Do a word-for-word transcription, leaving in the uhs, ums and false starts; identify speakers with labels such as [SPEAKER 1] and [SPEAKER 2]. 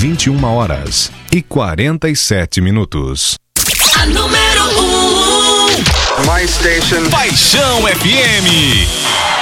[SPEAKER 1] vinte e uma horas e quarenta e sete minutos.
[SPEAKER 2] A número um.
[SPEAKER 3] My station.
[SPEAKER 1] Paixão F M.